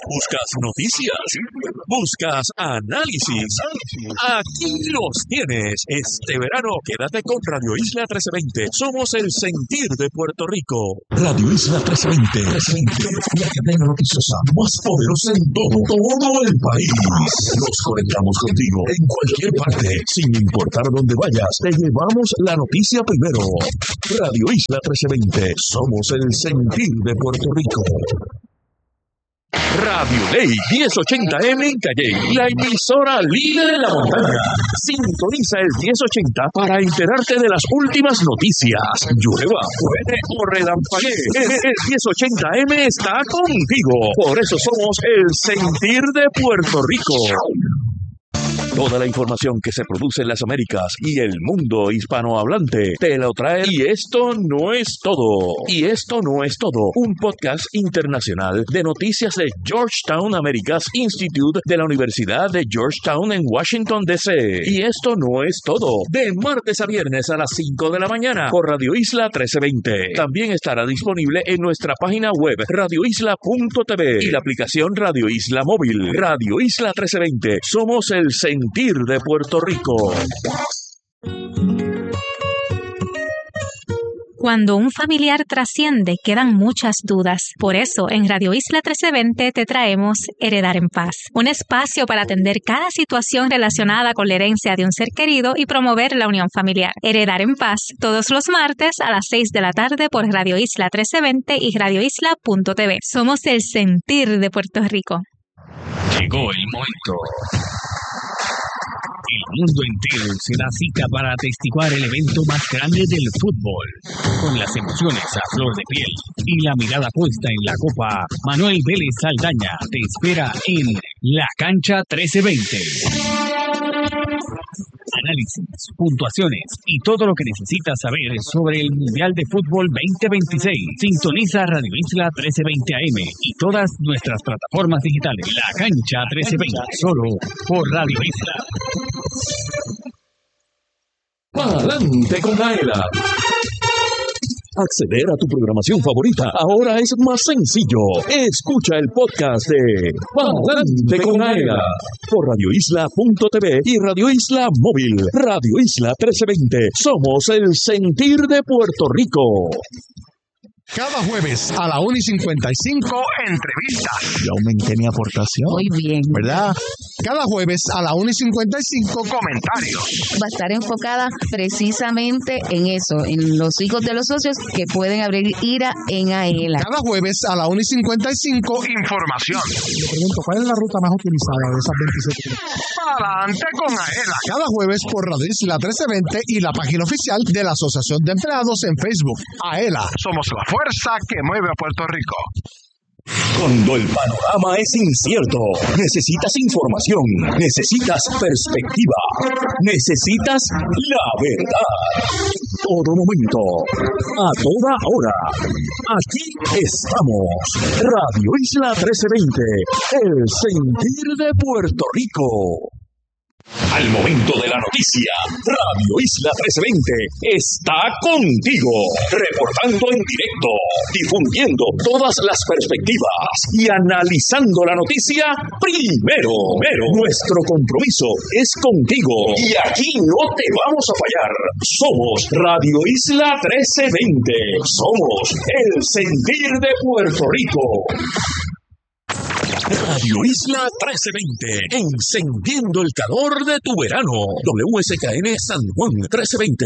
Buscas noticias, buscas análisis. Aquí los tienes. Este verano quédate con Radio Isla 1320. Somos el sentir de Puerto Rico. Radio Isla 1320. La cadena noticiosa más poderosa en todo el país. Nos conectamos contigo en cualquier parte, sin importar dónde vayas. Te llevamos la noticia primero. Radio Isla 1320. Somos el sentir de Puerto Rico. Radio Ley 1080M en Calley, la emisora líder en la montaña. Sintoniza el 1080 para enterarte de las últimas noticias. Llueva, truene o relampaguee, el 1080M está contigo. Por eso somos el sentir de Puerto Rico. Toda la información que se produce en las Américas y el mundo hispanohablante te lo trae. Y esto no es todo. Un podcast internacional de noticias de Georgetown Americas Institute de la Universidad de Georgetown en Washington, D.C. Y esto no es todo. De martes a viernes a las 5 de la mañana por Radio Isla 1320. También estará disponible en nuestra página web radioisla.tv y la aplicación Radio Isla Móvil. Radio Isla 1320. Somos el sentir de Puerto Rico. Cuando un familiar trasciende, quedan muchas dudas. Por eso, en Radio Isla 1320 te traemos Heredar en Paz, un espacio para atender cada situación relacionada con la herencia de un ser querido y promover la unión familiar. Heredar en Paz, todos los martes a las 6 de la tarde por Radio Isla 1320 y radioisla.tv. Somos el sentir de Puerto Rico. Llegó el momento. El mundo entero se da cita para atestiguar el evento más grande del fútbol. Con las emociones a flor de piel y la mirada puesta en la copa, Manuel Vélez Saldaña te espera en La Cancha 1320. Análisis, puntuaciones y todo lo que necesitas saber sobre el Mundial de Fútbol 2026. Sintoniza Radio Isla 1320 AM y todas nuestras plataformas digitales. La Cancha 1320, solo por Radio Isla. ¡Pa'lante con Aela! Acceder a tu programación favorita ahora es más sencillo. Escucha el podcast de Pa'lante con Aela por radioisla.tv y Radio Isla Móvil. Radio Isla 1320. Somos el sentir de Puerto Rico. Cada jueves a la 1:55, entrevistas. Yo aumenté mi aportación. Muy bien. ¿Verdad? Cada jueves a la 1:55, comentarios. Va a estar enfocada precisamente en eso, en los hijos de los socios que pueden abrir IRA en AELA. Cada jueves a la 1:55, información. Le pregunto, ¿cuál es la ruta más utilizada de esas 27? Pa'lante con AELA. Cada jueves por Radio Isla 1320 y la página oficial de la Asociación de Empleados en Facebook. AELA. Somos la fuerza que mueve a Puerto Rico. Cuando el panorama es incierto, necesitas información, necesitas perspectiva, necesitas la verdad. Todo momento, a toda hora. Aquí estamos. Radio Isla 1320, el sentir de Puerto Rico. Al momento de la noticia, Radio Isla 1320 está contigo, reportando en directo, difundiendo todas las perspectivas y analizando la noticia primero. Nuestro compromiso es contigo y aquí no te vamos a fallar. Somos Radio Isla 1320. Somos el sentir de Puerto Rico. Radio Isla 1320, encendiendo el calor de tu verano. WSKN San Juan 1320,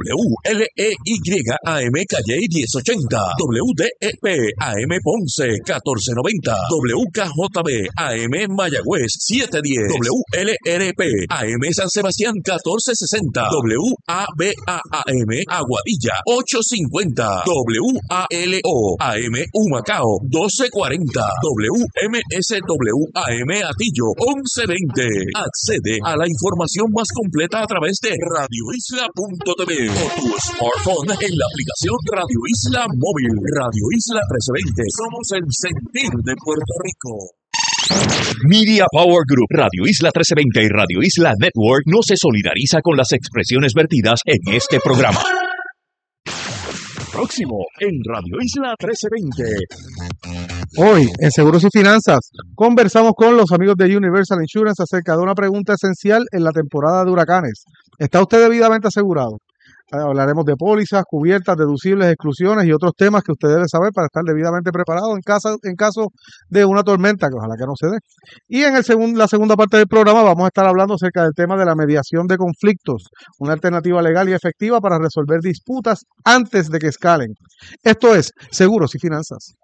WLEYAM Calley 1080, WDEP AM Ponce 1490, WKJB AM Mayagüez 710, WLRP AM San Sebastián 1460, WABAM Aguadilla 850, WALO AM Humacao 1240, WMSWAM Atillo 1120. Accede a la información más completa a través de radioisla.tv o tu smartphone en la aplicación Radio Isla Móvil. Radio Isla 1320. Somos el sentir de Puerto Rico. Media Power Group, Radio Isla 1320 y Radio Isla Network no se solidariza con las expresiones vertidas en este programa. Próximo en Radio Isla 1320. Hoy, en Seguros y Finanzas, conversamos con los amigos de Universal Insurance acerca de una pregunta esencial en la temporada de huracanes. ¿Está usted debidamente asegurado? Hablaremos de pólizas, cubiertas, deducibles, exclusiones y otros temas que usted debe saber para estar debidamente preparado en caso de una tormenta, que ojalá que no se dé. Y en la segunda parte del programa vamos a estar hablando acerca del tema de la mediación de conflictos, una alternativa legal y efectiva para resolver disputas antes de que escalen. Esto es Seguros y Finanzas.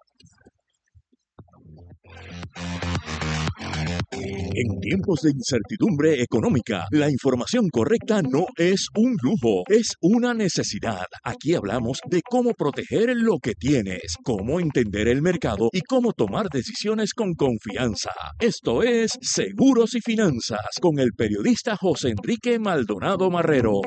En tiempos de incertidumbre económica, la información correcta no es un lujo, es una necesidad. Aquí hablamos de cómo proteger lo que tienes, cómo entender el mercado y cómo tomar decisiones con confianza. Esto es Seguros y Finanzas con el periodista José Enrique Maldonado Marrero.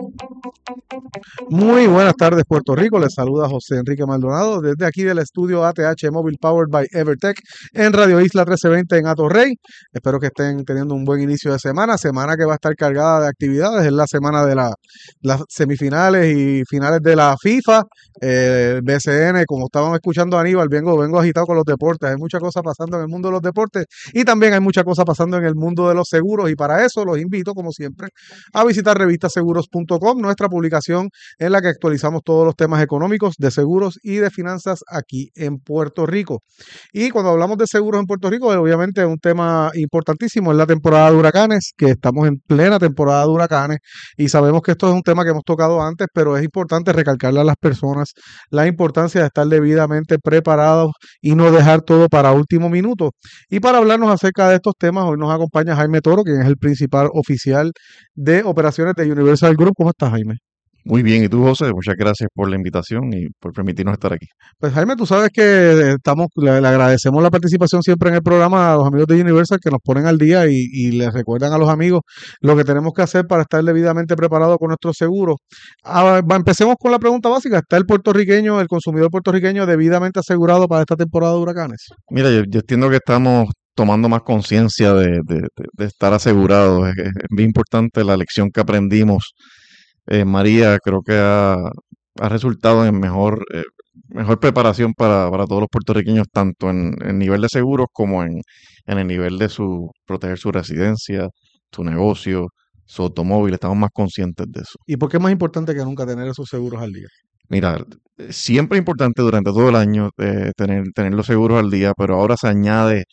Muy buenas tardes, Puerto Rico. Les saluda José Enrique Maldonado desde aquí del estudio ATH Móvil Powered by Evertech en Radio Isla 1320 en Atorrey. Espero que estén teniendo un buen inicio de semana que va a estar cargada de actividades. Es la semana de las semifinales y finales de la FIFA, BCN. Como estaban escuchando a Aníbal, vengo agitado con los deportes. Hay muchas cosas pasando en el mundo de los deportes y también hay muchas cosas pasando en el mundo de los seguros, y para eso los invito, como siempre, a visitar revistaseguros.com, nuestra publicación en la que actualizamos todos los temas económicos de seguros y de finanzas aquí en Puerto Rico. Y cuando hablamos de seguros en Puerto Rico, obviamente es un tema importantísimo, es la temporada de huracanes, que estamos en plena temporada de huracanes, y sabemos que esto es un tema que hemos tocado antes, pero es importante recalcarle a las personas la importancia de estar debidamente preparados y no dejar todo para último minuto. Y para hablarnos acerca de estos temas, hoy nos acompaña Jaime Toro, quien es el principal oficial de operaciones de Universal Group. ¿Cómo estás, Jaime? Muy bien, ¿y tú, José? Muchas gracias por la invitación y por permitirnos estar aquí. Pues Jaime, tú sabes que le agradecemos la participación siempre en el programa a los amigos de Universal, que nos ponen al día y les recuerdan a los amigos lo que tenemos que hacer para estar debidamente preparados con nuestros seguros. Empecemos con la pregunta básica. ¿Está el consumidor puertorriqueño debidamente asegurado para esta temporada de huracanes? Mira, yo entiendo que estamos tomando más conciencia de estar asegurados. Es bien importante la lección que aprendimos. María, creo que ha resultado en mejor preparación para todos los puertorriqueños, tanto en el nivel de seguros como en el nivel de proteger su residencia, su negocio, su automóvil. Estamos más conscientes de eso. ¿Y por qué es más importante que nunca tener esos seguros al día? Mira, siempre es importante durante todo el año tener los seguros al día, pero ahora se añade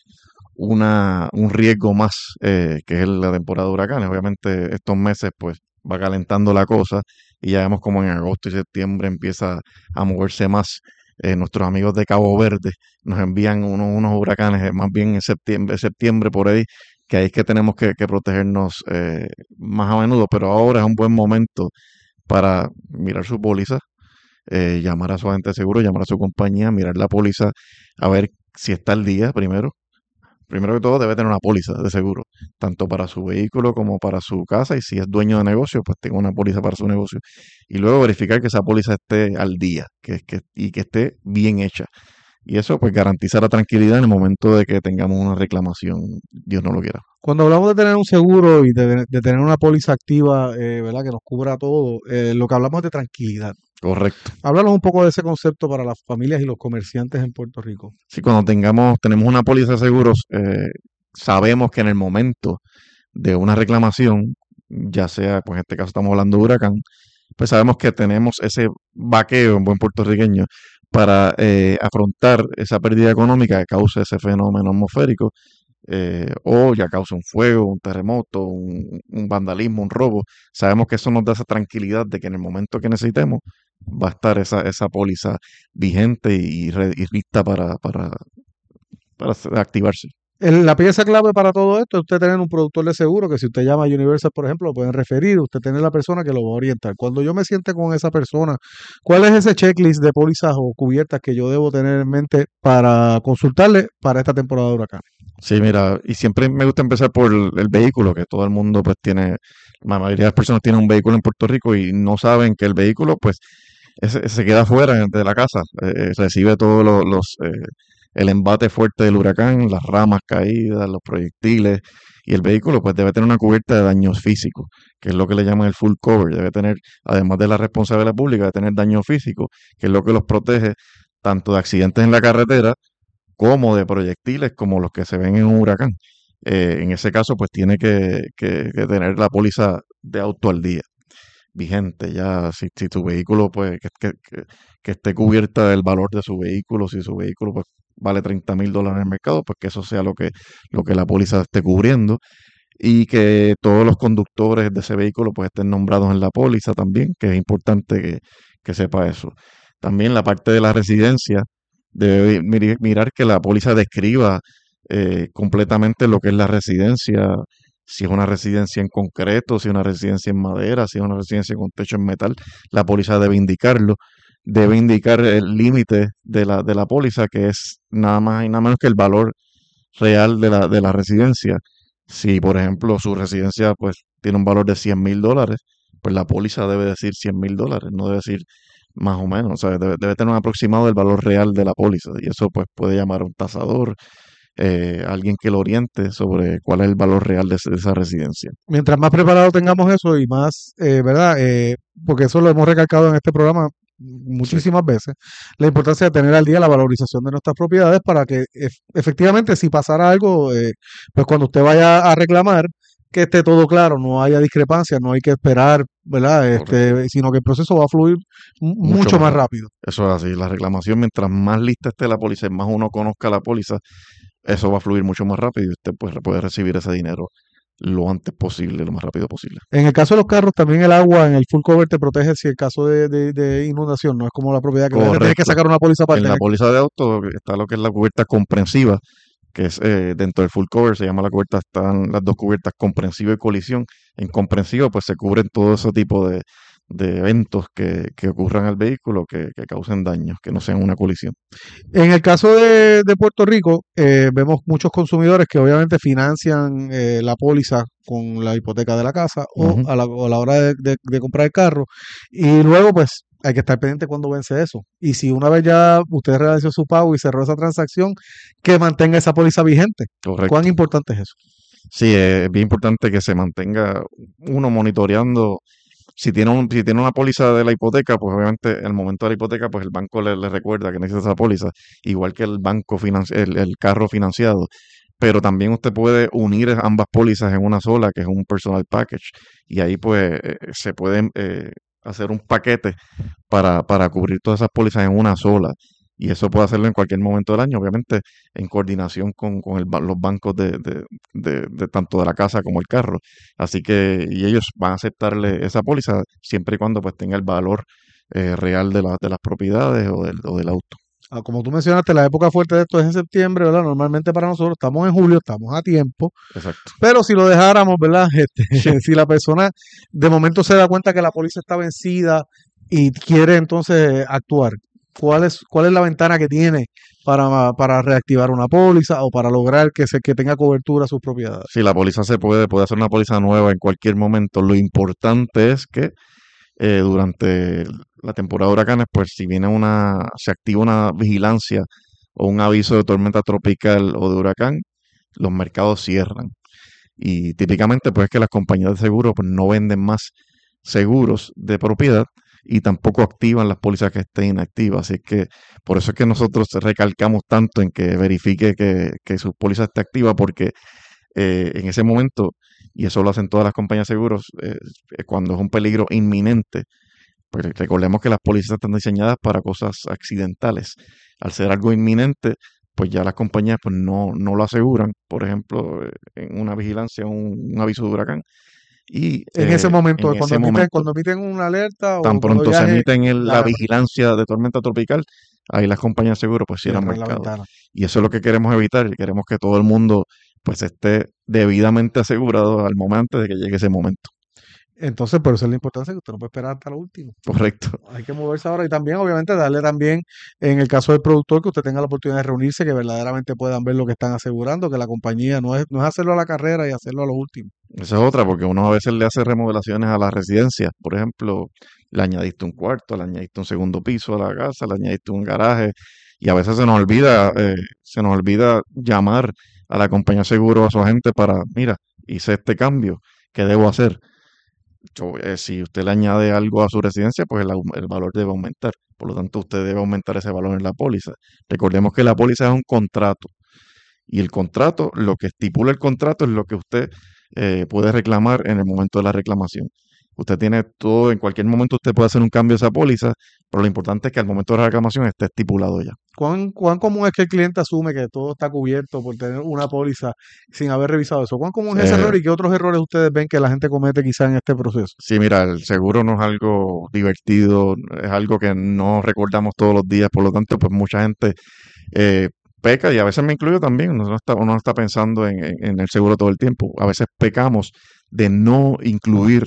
un riesgo más, que es la temporada de huracanes. Obviamente estos meses pues va calentando la cosa y ya vemos como en agosto y septiembre empieza a moverse más. Nuestros amigos de Cabo Verde nos envían unos huracanes, más bien en septiembre por ahí, que ahí es que tenemos que protegernos más a menudo, pero ahora es un buen momento para mirar su póliza, llamar a su agente de seguro, llamar a su compañía, mirar la póliza, a ver si está al día primero. Primero que todo debe tener una póliza de seguro, tanto para su vehículo como para su casa, y si es dueño de negocio, pues tenga una póliza para su negocio. Y luego verificar que esa póliza esté al día y que esté bien hecha. Y eso pues garantiza la tranquilidad en el momento de que tengamos una reclamación, Dios no lo quiera. Cuando hablamos de tener un seguro y de tener una póliza activa, ¿verdad?, que nos cubra todo, lo que hablamos es de tranquilidad. Correcto. Háblanos un poco de ese concepto para las familias y los comerciantes en Puerto Rico. Sí, cuando tenemos una póliza de seguros, sabemos que en el momento de una reclamación, ya sea, pues en este caso estamos hablando de huracán, pues sabemos que tenemos ese vaqueo en buen puertorriqueño para afrontar esa pérdida económica que causa ese fenómeno atmosférico, o ya causa un fuego, un terremoto, un vandalismo, un robo. Sabemos que eso nos da esa tranquilidad de que en el momento que necesitemos va a estar esa póliza vigente y lista para activarse. La pieza clave para todo esto es usted tener un productor de seguro, que si usted llama a Universal, por ejemplo, lo pueden referir, usted tener la persona que lo va a orientar. Cuando yo me siente con esa persona, ¿cuál es ese checklist de pólizas o cubiertas que yo debo tener en mente para consultarle para esta temporada de huracán? Sí, mira, y siempre me gusta empezar por el vehículo, que todo el mundo pues tiene, la mayoría de las personas tienen un vehículo en Puerto Rico y no saben que el vehículo pues se queda fuera de la casa, recibe todos el embate fuerte del huracán, las ramas caídas, los proyectiles, y el vehículo pues debe tener una cubierta de daños físicos, que es lo que le llaman el full cover. Debe tener, además de la responsabilidad pública, debe tener daños físicos, que es lo que los protege tanto de accidentes en la carretera como de proyectiles como los que se ven en un huracán. En ese caso, pues tiene que tener la póliza de auto al día vigente. Ya si tu vehículo, pues que esté cubierta del valor de su vehículo, si su vehículo pues vale $30,000 en el mercado, pues que eso sea lo que la póliza esté cubriendo, y que todos los conductores de ese vehículo pues estén nombrados en la póliza también, que es importante que sepa eso. También la parte de la residencia, debe mirar que la póliza describa completamente lo que es la residencia, si es una residencia en concreto, si es una residencia en madera, si es una residencia con techo en metal. La póliza debe indicarlo, debe indicar el límite de la póliza, que es nada más y nada menos que el valor real de la residencia. Si, por ejemplo, su residencia pues tiene un valor de $100,000, pues la póliza debe decir $100,000, no debe decir más o menos. O sea, debe tener un aproximado del valor real de la póliza, y eso pues puede llamar a un tasador, alguien que lo oriente sobre cuál es el valor real de esa residencia. Mientras más preparado tengamos eso y más, ¿verdad? Porque eso lo hemos recalcado en este programa muchísimas veces, la importancia de tener al día la valorización de nuestras propiedades para que efectivamente si pasara algo, pues cuando usted vaya a reclamar, que esté todo claro, no haya discrepancia, no hay que esperar, ¿verdad? Sino que el proceso va a fluir mucho más rápido. Eso es así, la reclamación, mientras más lista esté la póliza y más uno conozca la póliza, eso va a fluir mucho más rápido, y usted pues puede recibir ese dinero lo antes posible, lo más rápido posible. En el caso de los carros, también el agua en el full cover te protege si el caso de inundación, no es como la propiedad que tienes que sacar una póliza aparte. En la póliza de auto está lo que es la cubierta comprensiva, que es dentro del full cover, se llama la cubierta, están las dos cubiertas, comprensiva y colisión. En comprensiva pues se cubren todo ese tipo de eventos que ocurran al vehículo, que causen daños, que no sean una colisión. En el caso de Puerto Rico, vemos muchos consumidores que obviamente financian la póliza con la hipoteca de la casa o a la hora de comprar el carro, y luego pues hay que estar pendiente cuando vence eso. Y si una vez ya usted realizó su pago y cerró esa transacción, que mantenga esa póliza vigente. Correcto. ¿Cuán importante es eso? Sí, es bien importante que se mantenga uno monitoreando. Si tiene una póliza de la hipoteca, pues obviamente en el momento de la hipoteca, pues el banco le recuerda que necesita esa póliza, igual que el el carro financiado. Pero también usted puede unir ambas pólizas en una sola, que es un personal package, y ahí pues se puede hacer un paquete para cubrir todas esas pólizas en una sola. Y eso puede hacerlo en cualquier momento del año, obviamente en coordinación con los bancos de tanto de la casa como el carro. Así que, y ellos van a aceptarle esa póliza siempre y cuando pues tenga el valor real de las propiedades o del auto. Como tú mencionaste, la época fuerte de esto es en septiembre, ¿verdad? Normalmente para nosotros estamos en julio, estamos a tiempo. Exacto. Pero si lo dejáramos, ¿verdad? Si la persona de momento se da cuenta que la póliza está vencida y quiere entonces actuar, ¿cuál es la ventana que tiene para reactivar una póliza o para lograr que tenga cobertura sus propiedades? Si la póliza puede hacer una póliza nueva en cualquier momento. Lo importante es que durante la temporada de huracanes, pues si se activa una vigilancia o un aviso de tormenta tropical o de huracán, los mercados cierran. Y típicamente pues es que las compañías de seguro pues no venden más seguros de propiedad y tampoco activan las pólizas que estén inactivas. Así que por eso es que nosotros recalcamos tanto en que verifique que su póliza esté activa, porque en ese momento, y eso lo hacen todas las compañías de seguros, cuando es un peligro inminente, pues recordemos que las pólizas están diseñadas para cosas accidentales. Al ser algo inminente, pues ya las compañías pues no lo aseguran, por ejemplo, en una vigilancia, un aviso de huracán. Y en ese momento, cuando emiten una alerta, tan pronto se emiten la vigilancia de tormenta tropical, ahí las compañías de seguro pues cierran mercado. Y eso es lo que queremos evitar, y queremos que todo el mundo pues esté debidamente asegurado al momento de que llegue ese momento. Entonces, por eso es la importancia que usted no puede esperar hasta lo último. Correcto. Hay que moverse ahora, y también, obviamente, darle también, en el caso del productor, que usted tenga la oportunidad de reunirse, que verdaderamente puedan ver lo que están asegurando, que la compañía no es hacerlo a la carrera y hacerlo a lo último. Esa es otra, porque uno a veces le hace remodelaciones a las residencias. Por ejemplo, le añadiste un cuarto, le añadiste un segundo piso a la casa, le añadiste un garaje, Y a veces se nos olvida llamar a la compañía de seguro, a su agente para, mira, hice este cambio, ¿qué debo hacer? Si usted le añade algo a su residencia, pues el valor debe aumentar. Por lo tanto, usted debe aumentar ese valor en la póliza. Recordemos que la póliza es un contrato. Y el contrato, lo que estipula el contrato es lo que usted puede reclamar en el momento de la reclamación. Usted tiene todo, en cualquier momento usted puede hacer un cambio a esa póliza, pero lo importante es que al momento de la reclamación esté estipulado ya. ¿Cuán común es que el cliente asume que todo está cubierto por tener una póliza sin haber revisado eso? ¿Cuán común es ese error y qué otros errores ustedes ven que la gente comete quizá en este proceso? Sí, mira, el seguro no es algo divertido, es algo que no recordamos todos los días, por lo tanto, pues mucha gente peca, y a veces me incluyo también, uno no está pensando en el seguro todo el tiempo. A veces pecamos de no incluir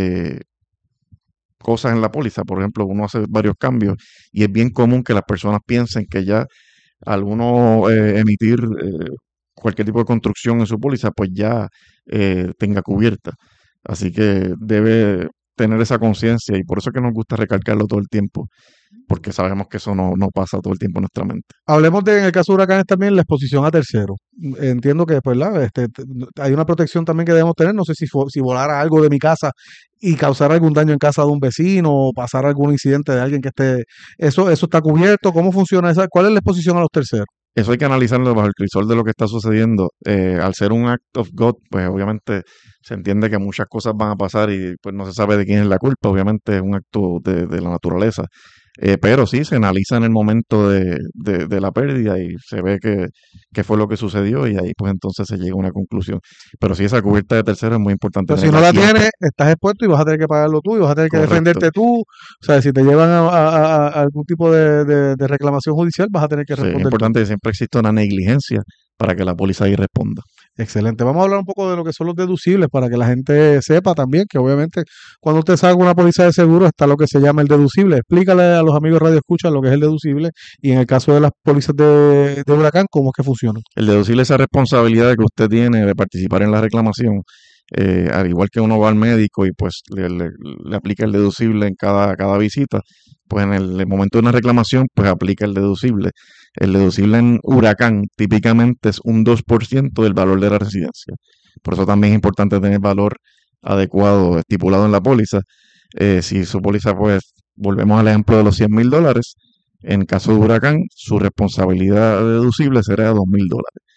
cosas en la póliza. Por ejemplo, uno hace varios cambios y es bien común que las personas piensen que ya al uno emitir cualquier tipo de construcción en su póliza, pues ya tenga cubierta. Así que debe tener esa conciencia, y por eso es que nos gusta recalcarlo todo el tiempo, porque sabemos que eso no pasa todo el tiempo en nuestra mente. Hablemos en el caso de huracanes también, la exposición a terceros. Entiendo que pues, hay una protección también que debemos tener. No sé si volara algo de mi casa y causar algún daño en casa de un vecino o pasar algún incidente de alguien que esté... ¿Eso está cubierto? ¿Cómo funciona esa? ¿Cuál es la exposición a los terceros? Eso hay que analizarlo bajo el crisol de lo que está sucediendo. Al ser un act of God, pues obviamente se entiende que muchas cosas van a pasar y pues no se sabe de quién es la culpa. Obviamente es un acto de la naturaleza. Pero sí, se analiza en el momento de la pérdida y se ve qué fue lo que sucedió, y ahí pues entonces se llega a una conclusión. Pero sí, esa cubierta de terceros es muy importante. Pero si no la tienes, estás expuesto y vas a tener que pagarlo tú y vas a tener que defenderte tú. O sea, si te llevan a algún tipo de reclamación judicial, vas a tener que responder. Sí, es importante que siempre exista una negligencia para que la póliza ahí responda. Excelente. Vamos a hablar un poco de lo que son los deducibles para que la gente sepa también que obviamente cuando usted saca una póliza de seguro está lo que se llama el deducible. Explícale a los amigos Radio Escucha lo que es el deducible y en el caso de las pólizas de huracán, cómo es que funciona. El deducible es esa responsabilidad que usted tiene de participar en la reclamación. Al igual que uno va al médico y pues le aplica el deducible en cada visita, pues en el momento de una reclamación pues aplica el deducible. El deducible en huracán típicamente es un 2% del valor de la residencia. Por eso también es importante tener valor adecuado estipulado en la póliza. Si su póliza, pues, volvemos al ejemplo de los $100,000, en caso de huracán, su responsabilidad deducible será $2,000.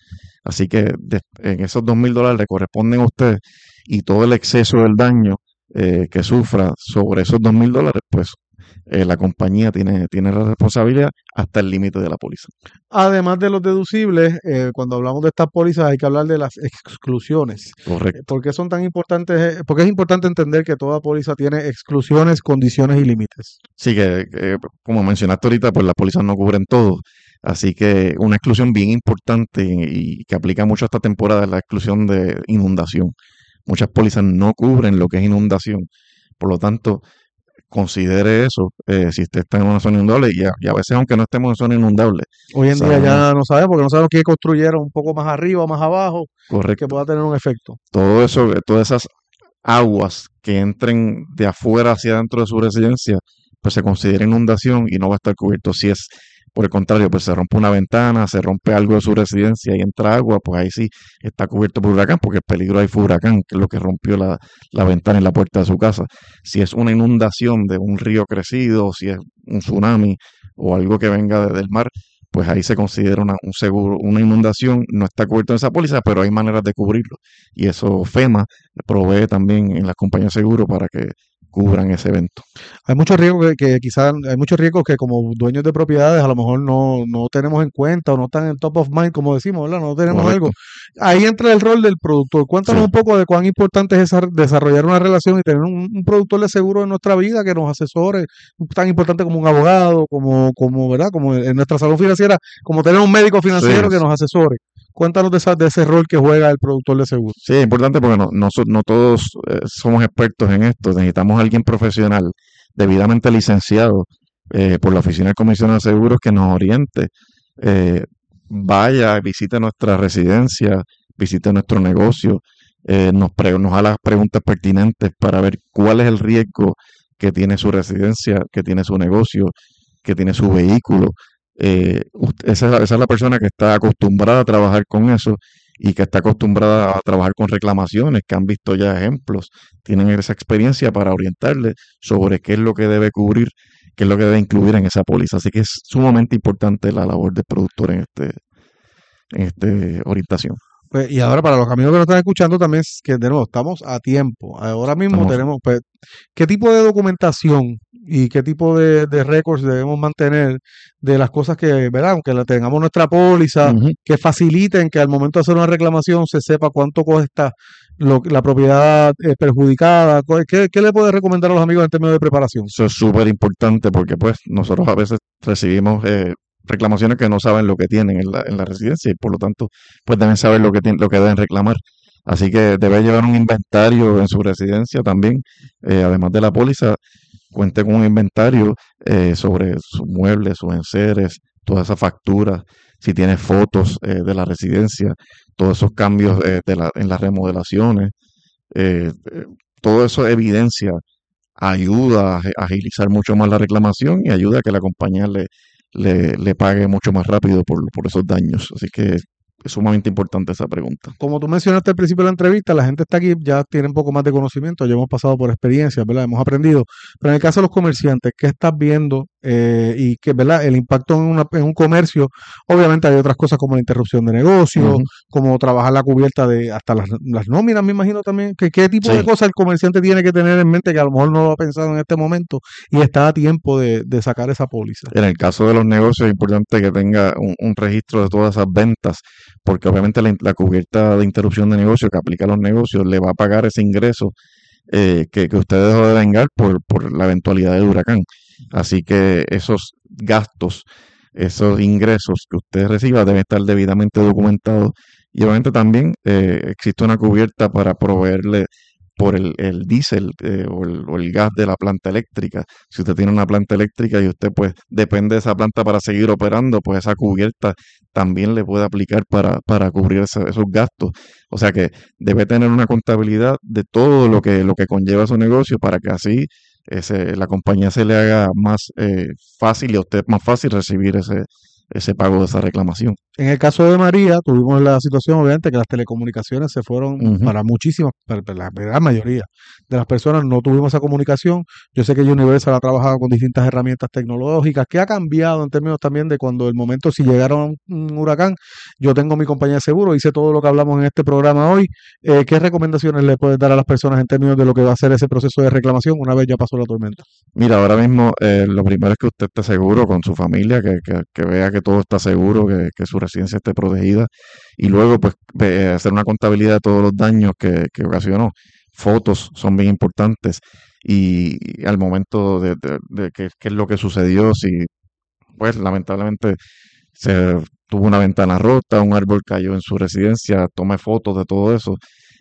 Así que en esos $2,000 le corresponden a usted, y todo el exceso del daño que sufra sobre esos $2,000, pues la compañía tiene la responsabilidad hasta el límite de la póliza. Además de los deducibles, cuando hablamos de estas pólizas hay que hablar de las exclusiones. Correcto. ¿Por qué son tan importantes? Porque es importante entender que toda póliza tiene exclusiones, condiciones y límites. Sí, que como mencionaste ahorita, pues las pólizas no cubren todo. Así que una exclusión bien importante y que aplica mucho a esta temporada es la exclusión de inundación. Muchas pólizas no cubren lo que es inundación. Por lo tanto, considere eso si usted está en una zona inundable, y a veces aunque no estemos en zona inundable. Hoy en día ya no sabemos, porque no sabemos quién construyeron un poco más arriba o más abajo. Correcto. Que pueda tener un efecto. Todo eso, todas esas aguas que entren de afuera hacia adentro de su residencia, pues se considera inundación y no va a estar cubierto. Si es por el contrario, pues se rompe una ventana, se rompe algo de su residencia y entra agua, pues ahí sí está cubierto por huracán, porque el peligro ahí fue huracán, que es lo que rompió la ventana y la puerta de su casa. Si es una inundación de un río crecido, si es un tsunami o algo que venga del mar, pues ahí se considera un seguro, una inundación. No está cubierto en esa póliza, pero hay maneras de cubrirlo. Y eso FEMA provee también en las compañías de seguro para que cubran ese evento. Hay muchos riesgos que quizás, hay muchos riesgos que como dueños de propiedades a lo mejor no tenemos en cuenta o no están en top of mind, como decimos, ¿verdad? No tenemos algo. Ahí entra el rol del productor. Cuéntanos un poco de cuán importante es desarrollar una relación y tener un productor de seguro en nuestra vida que nos asesore, tan importante como un abogado, como ¿verdad? Como en nuestra salud financiera, como tener un médico financiero que nos asesore. Cuéntanos de ese rol que juega el productor de seguro. Sí, es importante porque no todos somos expertos en esto. Necesitamos a alguien profesional, debidamente licenciado por la Oficina del Comisionado de Seguros, que nos oriente. Vaya, visite nuestra residencia, visite nuestro negocio, nos haga las preguntas pertinentes para ver cuál es el riesgo que tiene su residencia, que tiene su negocio, que tiene su vehículo. esa es la persona que está acostumbrada a trabajar con eso y que está acostumbrada a trabajar con reclamaciones, que han visto ya ejemplos, tienen esa experiencia para orientarle sobre qué es lo que debe cubrir, qué es lo que debe incluir en esa póliza. Así que es sumamente importante la labor del productor en este orientación. Pues, y ahora para los amigos que nos están escuchando también, que de nuevo estamos a tiempo. Ahora mismo tenemos, pues, ¿qué tipo de documentación y qué tipo de récords debemos mantener de las cosas que, ¿verdad? Aunque la tengamos nuestra póliza, que faciliten que al momento de hacer una reclamación se sepa cuánto cuesta la propiedad perjudicada? ¿Qué le puede recomendar a los amigos en términos de preparación? Eso es súper importante porque pues nosotros a veces recibimos reclamaciones que no saben lo que tienen en la residencia y por lo tanto pues deben saber lo que deben reclamar. Así que debe llevar un inventario en su residencia también, además de la póliza, cuente con un inventario sobre sus muebles, sus enseres, todas esas facturas, si tiene fotos de la residencia, todos esos cambios en las remodelaciones, todo eso evidencia, ayuda a agilizar mucho más la reclamación y ayuda a que la compañía le pague mucho más rápido por esos daños. Así que es sumamente importante esa pregunta. Como tú mencionaste al principio de la entrevista, la gente está aquí, ya tiene un poco más de conocimiento, ya hemos pasado por experiencias, ¿verdad? Hemos aprendido. Pero en el caso de los comerciantes, ¿qué estás viendo? Y que, ¿verdad? El impacto en un comercio, obviamente hay otras cosas como la interrupción de negocio, como trabajar la cubierta de hasta las nóminas, me imagino también. ¿Qué tipo de cosas el comerciante tiene que tener en mente que a lo mejor no lo ha pensado en este momento y está a tiempo de sacar esa póliza? En el caso de los negocios es importante que tenga un registro de todas esas ventas, porque obviamente la cubierta de interrupción de negocio que aplica a los negocios le va a pagar ese ingreso que usted dejó de vengar por la eventualidad del huracán. Así que esos gastos, esos ingresos que usted reciba deben estar debidamente documentados y obviamente también existe una cubierta para proveerle por el diésel o el gas de la planta eléctrica. Si usted tiene una planta eléctrica y usted pues depende de esa planta para seguir operando, pues esa cubierta también le puede aplicar para cubrir esos gastos. O sea que debe tener una contabilidad de todo lo que conlleva su negocio para que así la compañía se le haga más fácil y a usted más fácil recibir ese pago de esa reclamación. En el caso de María, tuvimos la situación, obviamente, que las telecomunicaciones se fueron para muchísimas, para la gran mayoría de las personas no tuvimos esa comunicación. Yo sé que Universal ha trabajado con distintas herramientas tecnológicas. ¿Qué ha cambiado en términos también de cuando el momento, si llegaron un huracán, yo tengo mi compañía de seguro, hice todo lo que hablamos en este programa hoy? ¿Qué recomendaciones le puedes dar a las personas en términos de lo que va a ser ese proceso de reclamación una vez ya pasó la tormenta? Mira, ahora mismo lo primero es que usted esté seguro con su familia, que vea que todo está seguro, que su residencia esté protegida y luego pues hacer una contabilidad de todos los daños que ocasionó. Fotos son bien importantes y al momento de qué es lo que sucedió, si pues lamentablemente se tuvo una ventana rota, un árbol cayó en su residencia, tome fotos de todo eso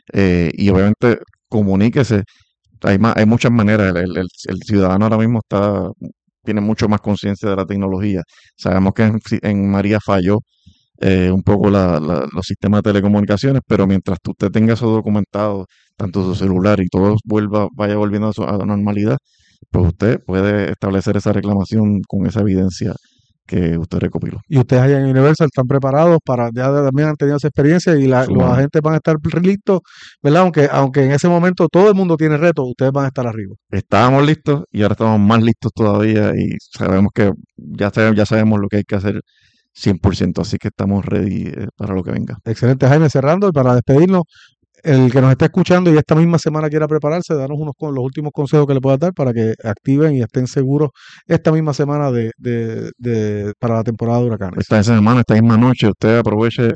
y obviamente comuníquese. Hay muchas maneras, el ciudadano ahora mismo tiene mucho más conciencia de la tecnología. Sabemos que en María falló un poco los sistemas de telecomunicaciones, pero mientras usted tenga eso documentado, tanto su celular y todo vaya volviendo a la normalidad, pues usted puede establecer esa reclamación con esa evidencia que usted recopiló. Y ustedes allá en Universal están preparados ya también han tenido esa experiencia y los agentes van a estar listos, ¿verdad? Aunque en ese momento todo el mundo tiene retos, ustedes van a estar arriba. Estábamos listos y ahora estamos más listos todavía y sabemos que ya sabemos lo que hay que hacer 100%, así que estamos ready para lo que venga. Excelente, Jaime. Cerrando, para despedirnos, el que nos esté escuchando y esta misma semana quiera prepararse, danos los últimos consejos que le puedas dar para que activen y estén seguros esta misma semana para la temporada de huracanes. Esta misma noche, usted aproveche,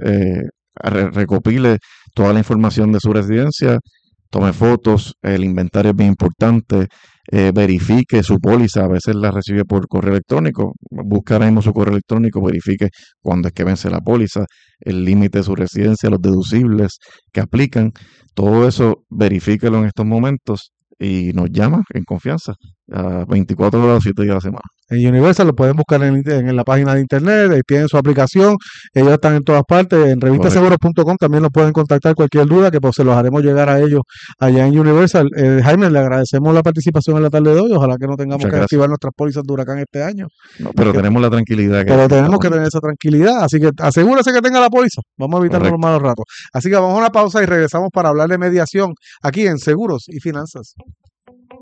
recopile toda la información de su residencia, tome fotos, el inventario es bien importante, verifique su póliza, a veces la recibe por correo electrónico, busque ahora mismo su correo electrónico, verifique cuándo es que vence la póliza, el límite de su residencia, los deducibles que aplican, todo eso verifíquelo en estos momentos y nos llama en confianza 24 horas, 7 días a la semana. En Universal lo pueden buscar en la página de internet, tienen su aplicación, ellos están en todas partes, en revistaseguros.com también los pueden contactar cualquier duda que pues se los haremos llegar a ellos allá en Universal. Jaime, le agradecemos la participación en la tarde de hoy, ojalá que no tengamos que activar nuestras pólizas de huracán este año. No, pero tenemos la tranquilidad. Pero tenemos que tener esa tranquilidad, así que asegúrese que tenga la póliza, vamos a evitar los malos ratos. Así que vamos a una pausa y regresamos para hablar de mediación aquí en Seguros y Finanzas.